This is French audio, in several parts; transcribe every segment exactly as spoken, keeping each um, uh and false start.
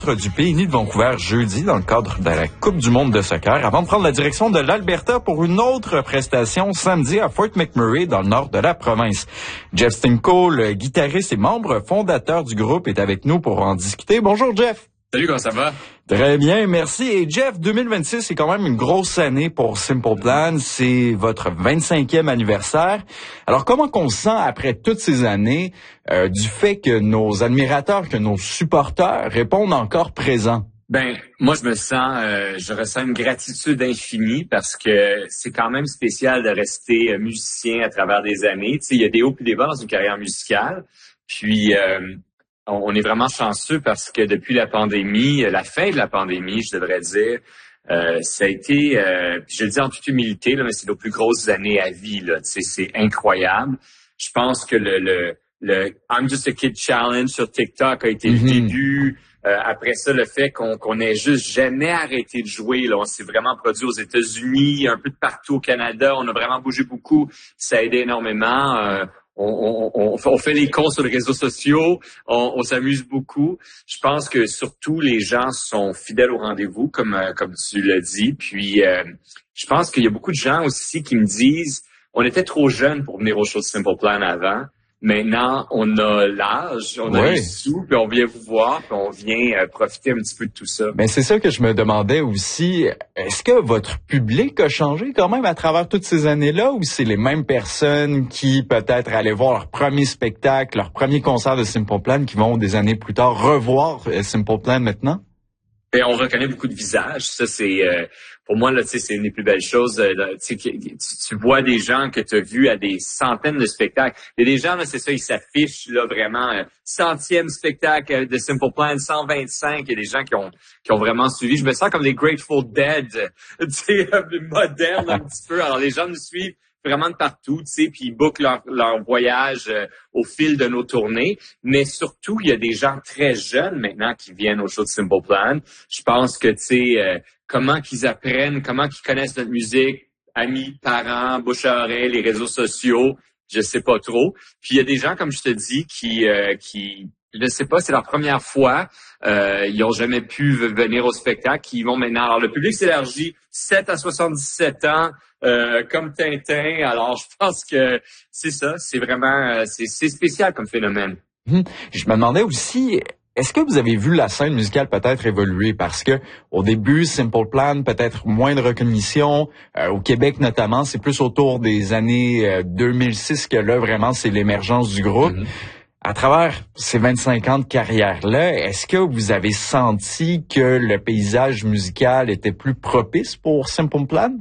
Du P N I de Vancouver jeudi dans le cadre de la Coupe du monde de soccer avant de prendre la direction de l'Alberta pour une autre prestation samedi à Fort McMurray dans le nord de la province. Jeff Stimco, le guitariste et membre fondateur du groupe, est avec nous pour en discuter. Bonjour Jeff. Salut, comment ça va? Très bien, merci. Et Jeff, deux mille vingt-six, c'est quand même une grosse année pour Simple Plan. C'est votre vingt-cinquième anniversaire. Alors, comment qu'on se sent après toutes ces années euh, du fait que nos admirateurs, que nos supporters répondent encore présents? Ben, moi, je me sens, euh, je ressens une gratitude infinie parce que c'est quand même spécial de rester musicien à travers des années. Tu sais, il y a des hauts et des bas dans une carrière musicale. Puis, euh, on est vraiment chanceux parce que depuis la pandémie, la fin de la pandémie, je devrais dire, euh, ça a été, euh, je le dis en toute humilité, là, mais c'est nos plus grosses années à vie. Là, tu sais, c'est incroyable. Je pense que le, le, le I'm Just a Kid Challenge sur TikTok a été mm-hmm. le début. Euh, après ça, le fait qu'on qu'on ait juste jamais arrêté de jouer, là, on s'est vraiment produit aux États-Unis, un peu de partout au Canada. On a vraiment bougé beaucoup. Ça a aidé énormément. Euh, On, on, on fait les cons sur les réseaux sociaux, on, on s'amuse beaucoup. Je pense que surtout les gens sont fidèles au rendez-vous, comme comme tu l'as dit. Puis euh, je pense qu'il y a beaucoup de gens aussi qui me disent, on était trop jeunes pour venir au show de Simple Plan avant. Maintenant, on a l'âge, on a oui. les sous, puis on vient vous voir, puis on vient euh, profiter un petit peu de tout ça. Ben c'est ça que je me demandais aussi. Est-ce que votre public a changé quand même à travers toutes ces années-là, ou c'est les mêmes personnes qui peut-être allaient voir leur premier spectacle, leur premier concert de Simple Plan, qui vont des années plus tard revoir Simple Plan maintenant? Et on reconnaît beaucoup de visages. Ça, c'est euh, pour moi là, tu sais, c'est une des plus belles choses. Euh, tu, tu, tu vois des gens que tu as vus à des centaines de spectacles. Il y a des gens là, c'est ça, ils s'affichent là vraiment euh, centième spectacle de Simple Plan, cent vingt-cinq. Il y a des gens qui ont qui ont vraiment suivi. Je me sens comme des Grateful Dead, tu sais, modernes un petit peu. Alors les gens nous suivent vraiment de partout, tu sais, puis ils bookent leur, leur voyage euh, au fil de nos tournées. Mais surtout, il y a des gens très jeunes maintenant qui viennent au show de Simple Plan. Je pense que, tu sais, euh, comment qu'ils apprennent, comment qu'ils connaissent notre musique, amis, parents, bouche à oreille, les réseaux sociaux, je sais pas trop. Puis il y a des gens, comme je te dis, qui, euh, qui je sais pas, c'est leur première fois. Euh, ils ont jamais pu venir au spectacle. Ils vont maintenant. Alors, le public s'élargit sept à soixante-dix-sept ans, euh, comme Tintin. Alors, je pense que c'est ça. C'est vraiment, c'est, c'est spécial comme phénomène. Hum. Je me demandais aussi, est-ce que vous avez vu la scène musicale peut-être évoluer? Parce que au début, Simple Plan, peut-être moins de recognition. Euh, au Québec notamment, c'est plus autour des années euh, deux mille six que là, vraiment, c'est l'émergence du groupe. Mm-hmm. À travers ces vingt-cinq ans de carrière-là, est-ce que vous avez senti que le paysage musical était plus propice pour Simple Plan?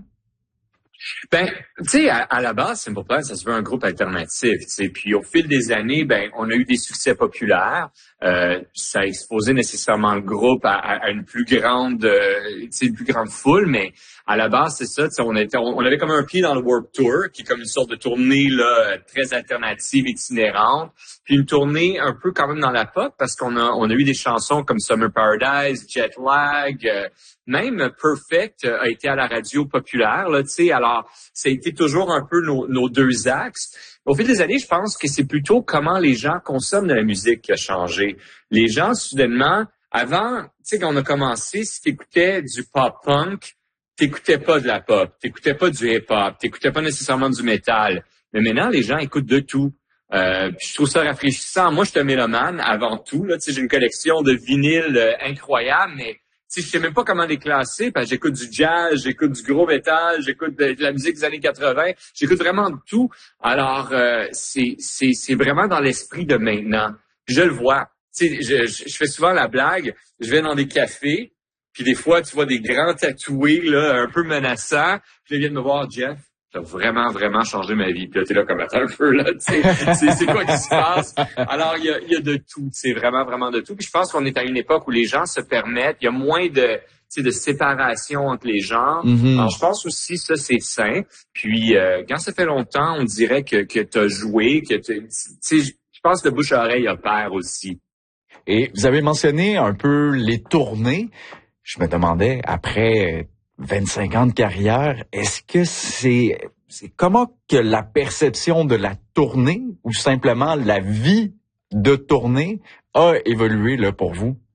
Ben, tu sais, à, à la base, Simple Plan, ça se veut un groupe alternatif, tu sais. Puis au fil des années, ben, on a eu des succès populaires. Euh, ça a exposé nécessairement le groupe à, à, à une plus grande, euh, tu sais, une plus grande foule. Mais à la base, c'est ça. Tu sais, on était, on, on avait comme un pied dans le Warped Tour, qui est comme une sorte de tournée là très alternative, itinérante. Puis une tournée un peu quand même dans la pop, parce qu'on a, on a eu des chansons comme Summer Paradise, Jet Lag. Euh, Même Perfect a été à la radio populaire, là, tu sais. Alors, ça a été toujours un peu nos, nos deux axes. Au fil des années, je pense que c'est plutôt comment les gens consomment de la musique qui a changé. Les gens, soudainement, avant, tu sais, quand on a commencé, si t'écoutais du pop-punk, t'écoutais pas de la pop, t'écoutais pas du hip-hop, t'écoutais pas nécessairement du métal. Mais maintenant, les gens écoutent de tout. Euh, puis je trouve ça rafraîchissant. Moi, je suis un mélomane avant tout. Là, tu sais, j'ai une collection de vinyles euh, incroyable, mais tu sais, je sais même pas comment les classer, parce que j'écoute du jazz, j'écoute du gros métal, j'écoute de, de la musique des années quatre-vingts, j'écoute vraiment de tout. Alors, euh, c'est, c'est, c'est vraiment dans l'esprit de maintenant. Puis je le vois. Tu sais, je, je, je fais souvent la blague, je vais dans des cafés, puis des fois, tu vois des grands tatoués, là, un peu menaçants, puis ils viennent me voir, Jeff. Ça a vraiment, vraiment changé ma vie. Puis là, t'es là comme, attends un peu, là, tu sais, c'est, c'est quoi qui se passe? Alors, il y a, il y a de tout, c'est vraiment, vraiment de tout. Puis je pense qu'on est à une époque où les gens se permettent, il y a moins de, tu sais, de séparation entre les genres. Mm-hmm. Alors, je pense aussi, ça, c'est sain. Puis, euh, quand ça fait longtemps, on dirait que, que t'as joué, que tu sais, je pense que le bouche à oreille a pair aussi. Et vous avez mentionné un peu les tournées. Je me demandais, après vingt-cinq ans de carrière, est-ce que c'est, c'est comment que la perception de la tournée ou simplement la vie de tournée a évolué là pour vous?